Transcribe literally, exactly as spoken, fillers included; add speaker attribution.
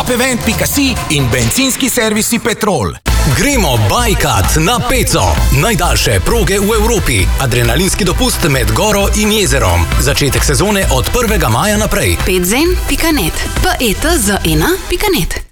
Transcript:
Speaker 1: topevent pika si in bencinski servisi Petrol.
Speaker 2: Gremo bajkat na Peco. Najdaljše proge v Evropi. Adrenalinski dopust med goro in jezerom. Začetek sezone od prvega maja naprej.
Speaker 3: petzen pika net. P E T Z E N pika net.